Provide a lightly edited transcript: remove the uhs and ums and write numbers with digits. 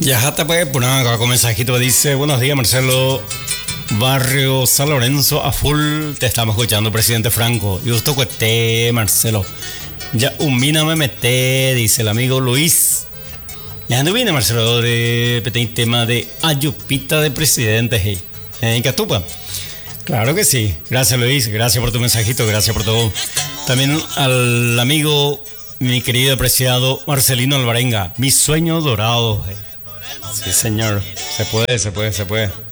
Ya está pues, acá con mensajito dice: buenos días, Marcelo. Barrio San Lorenzo a full, te estamos escuchando, presidente Franco. Y justo cueste, Marcelo. Ya mina me mete, dice el amigo Luis. Ya no viene, Marcelo, de petein tema de ayupita de presidente, hey. En Catupa. Claro que sí. Gracias, Luis. Gracias por tu mensajito, gracias por todo. También al amigo, mi querido apreciado Marcelino Alvarenga. Mi sueño dorado, hey. Sí, señor. Se puede.